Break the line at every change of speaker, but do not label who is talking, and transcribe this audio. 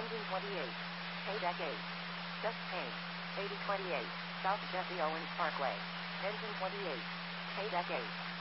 Engine 28. K-Deck 8. Just paint. 8028. South Jesse Owens Parkway. Engine 28. K-Deck 8.